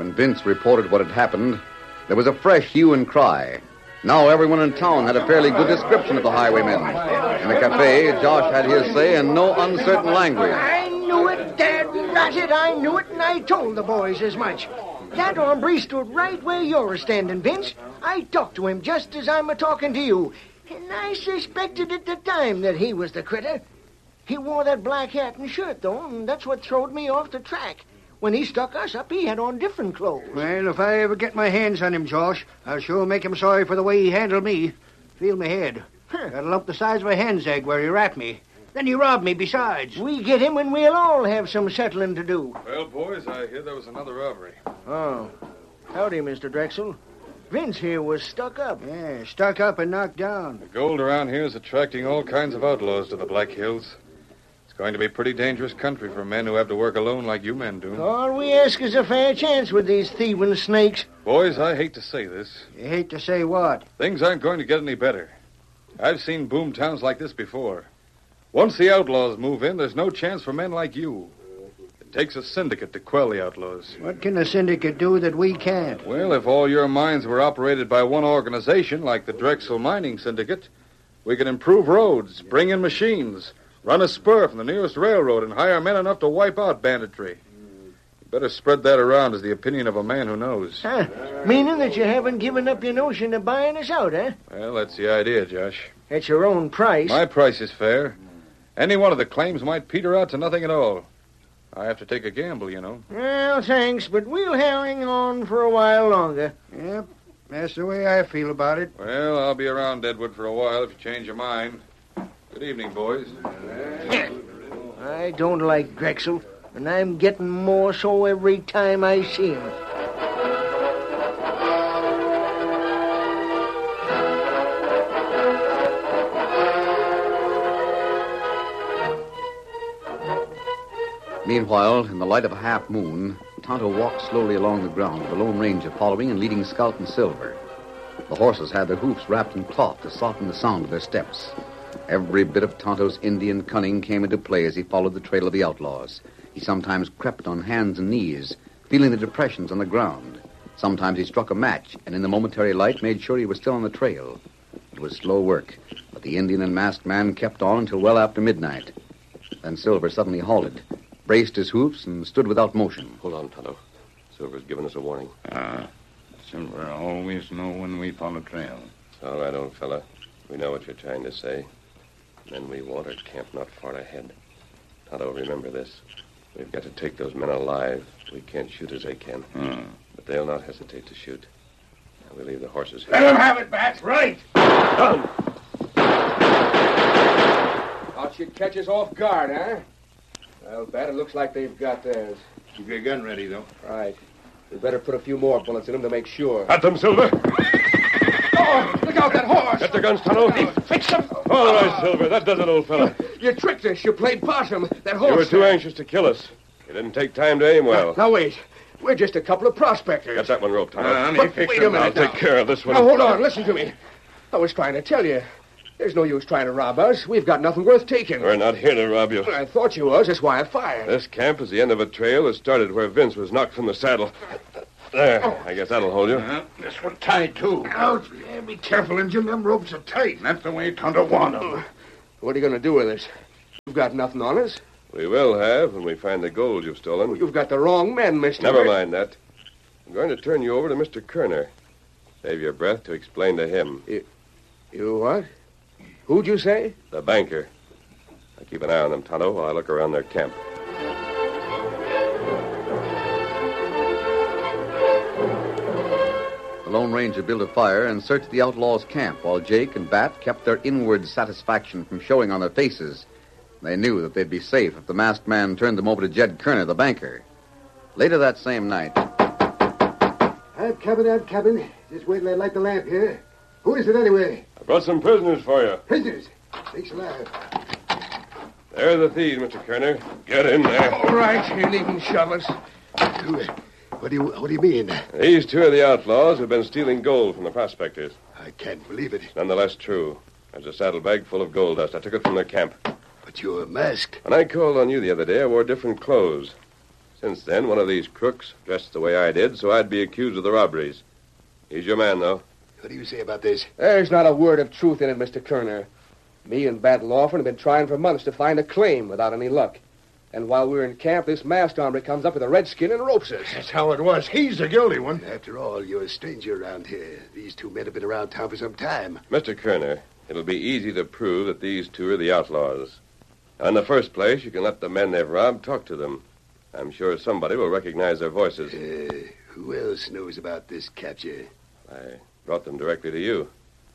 When Vince reported what had happened, there was a fresh hue and cry. Now everyone in town had a fairly good description of the highwaymen. In the cafe, Josh had his say in no uncertain language. I knew it, Dad Ratted. I knew it, and I told the boys as much. That hombre stood right where you're standing, Vince. I talked to him just as I'm a-talking to you. And I suspected at the time that he was the critter. He wore that black hat and shirt, though, and that's what throwed me off the track. When he stuck us up, he had on different clothes. Well, if I ever get my hands on him, Josh, I'll sure make him sorry for the way he handled me. Feel my head. Got a lump the size of a hen's egg where he wrapped me. Then he robbed me besides. We get him and we'll all have some settling to do. Well, boys, I hear there was another robbery. Oh. Howdy, Mr. Drexel. Vince here was stuck up. Yeah, stuck up and knocked down. The gold around here is attracting all kinds of outlaws to the Black Hills. It's going to be a pretty dangerous country for men who have to work alone like you men do. All we ask is a fair chance with these thieving snakes. Boys, I hate to say this. You hate to say what? Things aren't going to get any better. I've seen boom towns like this before. Once the outlaws move in, there's no chance for men like you. It takes a syndicate to quell the outlaws. What can a syndicate do that we can't? Well, if all your mines were operated by one organization, like the Drexel Mining Syndicate, we could improve roads, bring in machines, run a spur from the nearest railroad, and hire men enough to wipe out banditry. You better spread that around as the opinion of a man who knows. Huh? Meaning that you haven't given up your notion of buying us out, eh? Well, that's the idea, Josh. At your own price. My price is fair. Any one of the claims might peter out to nothing at all. I have to take a gamble, you know. Well, thanks, but we'll hang on for a while longer. Yep, that's the way I feel about it. Well, I'll be around Deadwood for a while if you change your mind. Good evening, boys. I don't like Drexel, and I'm getting more so every time I see him. Meanwhile, in the light of a half moon, Tonto walked slowly along the ground, with the Lone Ranger following and leading Scout and Silver. The horses had their hoofs wrapped in cloth to soften the sound of their steps. Every bit of Tonto's Indian cunning came into play as he followed the trail of the outlaws. He sometimes crept on hands and knees, feeling the depressions on the ground. Sometimes he struck a match, and in the momentary light made sure he was still on the trail. It was slow work, but the Indian and masked man kept on until well after midnight. Then Silver suddenly halted, braced his hoofs, and stood without motion. Hold on, Tonto. Silver's given us a warning. Silver always know when we follow trail. It's all right, old fella. We know what you're trying to say. Men we want are camped not far ahead. Tonto, remember this. We've got to take those men alive. We can't shoot as they can. But they'll not hesitate to shoot. Now, we'll leave the horses here. Let them have it, Bat. Right. Down! Thought you'd catch us off guard, huh? Well, Bat, it looks like they've got theirs. Keep your gun ready, though. Right. We better put a few more bullets in them to make sure. At them, Silver! Oh, look out, that horse! Get the guns, Tonto. Fix them! All right, Silver. That does it, old fella. You tricked us. You played possum. That horse... You were too anxious to kill us. You didn't take time to aim well. Now, wait. We're just a couple of prospectors. Get that one roped, Tonto. Let me But fix wait them. a minute I'll take care of this one. Now, hold on. Listen to me. I was trying to tell you. There's no use trying to rob us. We've got nothing worth taking. We're not here to rob you. I thought you was. That's why I fired. This camp is the end of a trail that started where Vince was knocked from the saddle. There. I guess that'll hold you. This one tied, too. Ouch. Yeah, be careful, Injun. Them ropes are tight. And that's the way Tonto wanted them. What are you going to do with us? You've got nothing on us. We will have when we find the gold you've stolen. You've got the wrong men, mister. Never mind that. I'm going to turn you over to Mr. Kerner. Save your breath to explain to him. You what? Who'd you say? The banker. Now keep an eye on them, Tonto, while I look around their camp. The Lone Ranger built a fire and searched the outlaws' camp, while Jake and Bat kept their inward satisfaction from showing on their faces. They knew that they'd be safe if the masked man turned them over to Jed Kerner, the banker. Later that same night... Out cabin. Just wait till I light the lamp here. Who is it anyway? I brought some prisoners for you. Prisoners. Thanks a lot. There are the thieves, Mr. Kerner. Get in there. All right. You needn't shove us. What do you mean? These two are the outlaws who've been stealing gold from the prospectors. I can't believe it. Nonetheless true. There's a saddlebag full of gold dust. I took it from their camp. But you're masked. When I called on you the other day, I wore different clothes. Since then, one of these crooks dressed the way I did, so I'd be accused of the robberies. He's your man, though. What do you say about this? There's not a word of truth in it, Mr. Kerner. Me and Bat Lawford have been trying for months to find a claim without any luck. And while we're in camp, this masked hombre comes up with a redskin and ropes us. That's how it was. He's the guilty one. After all, you're a stranger around here. These two men have been around town for some time. Mr. Kerner, it'll be easy to prove that these two are the outlaws. In the first place, you can let the men they've robbed talk to them. I'm sure somebody will recognize their voices. Who else knows about this capture? I brought them directly to you.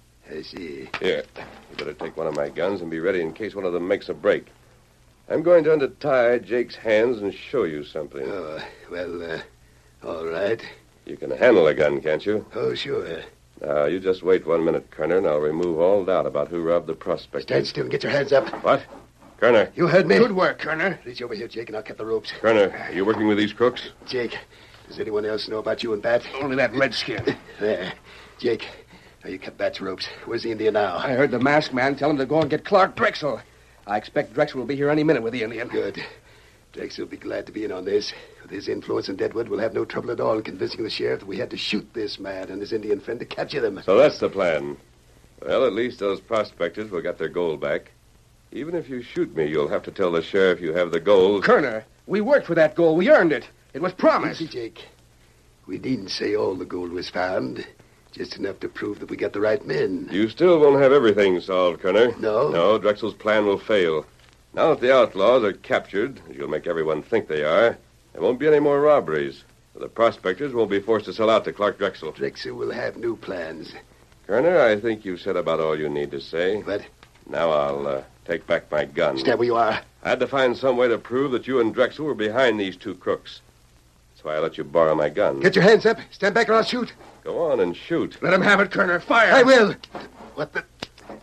I see. Here, you better take one of my guns and be ready in case one of them makes a break. I'm going to untie Jake's hands and show you something. Oh, well, all right. You can handle a gun, can't you? Oh, sure. Now, you just wait 1 minute, Kerner, and I'll remove all doubt about who robbed the prospector. Stand still and get your hands up. What? Kerner. You heard me? Good work, Kerner. Reach over here, Jake, and I'll cut the ropes. Kerner, are you working with these crooks? Jake, does anyone else know about you and Bat? Only that redskin. There. Jake, now you cut Bat's ropes. Where's the Indian now? I heard the masked man tell him to go and get Clark Drexel. I expect Drexel will be here any minute with the Indian. Good. Drexel will be glad to be in on this. With his influence in Deadwood, we'll have no trouble at all in convincing the sheriff that we had to shoot this man and his Indian friend to capture them. So that's the plan. Well, at least those prospectors will get their gold back. Even if you shoot me, you'll have to tell the sheriff you have the gold. Kerner, we worked for that gold. We earned it. It was promised. Easy, Jake. We needn't say all the gold was found. Just enough to prove that we got the right men. You still won't have everything solved, Kerner. No? No, Drexel's plan will fail. Now that the outlaws are captured, as you'll make everyone think they are, there won't be any more robberies. The prospectors won't be forced to sell out to Clark Drexel. Drexel will have new plans. Kerner, I think you've said about all you need to say. What? Now I'll take back my gun. Stand where you are. I had to find some way to prove that you and Drexel were behind these two crooks. That's why I let you borrow my gun. Get your hands up. Stand back or I'll shoot. Go on and shoot. Let him have it, Kerner. Fire. I will. What the...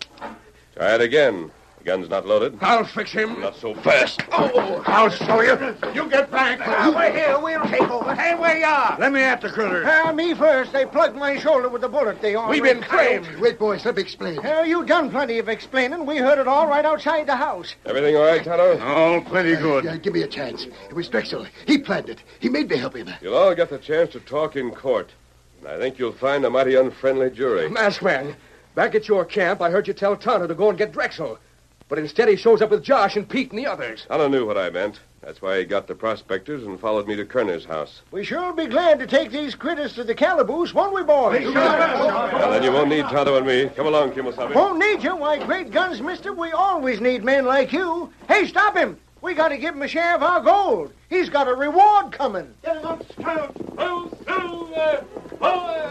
Try it again. The gun's not loaded. I'll fix him. Not so fast. Oh, I'll show you. You get back. We're here. We'll take over. Hey, where you are? Let me at the critter. Me first. They plugged my shoulder with the bullet. They already... We've been framed. Wait, boys. Let me explain. You done plenty of explaining. We heard it all right outside the house. Everything all right, Tonto? Oh, plenty good. Yeah, give me a chance. It was Drexel. He planned it. He made me help him. You'll all get the chance to talk in court. And I think you'll find a mighty unfriendly jury. Masked man, back at your camp, I heard you tell Tonto to go and get Drexel. But instead, he shows up with Josh and Pete and the others. Tonto knew what I meant. That's why he got the prospectors and followed me to Kerner's house. We sure be glad to take these critters to the calaboose, won't we, boys? Well, then you won't need Tonto and me. Come along, Kimosabe. Won't need you? Why, great guns, mister. We always need men like you. Hey, stop him. We got to give him the share of our gold. He's got a reward coming. Get him up, Scout.